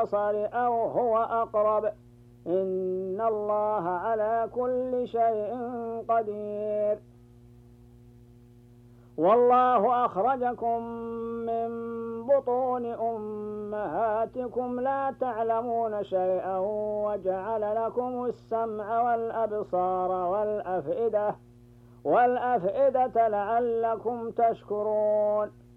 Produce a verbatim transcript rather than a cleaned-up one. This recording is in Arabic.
البصر أو هو أقرب إن الله على كل شيء قدير. والله أخرجكم من بطون أمهاتكم لا تعلمون شيئا وجعل لكم السمع والأبصار والأفئدة والأفئدة لعلكم تشكرون.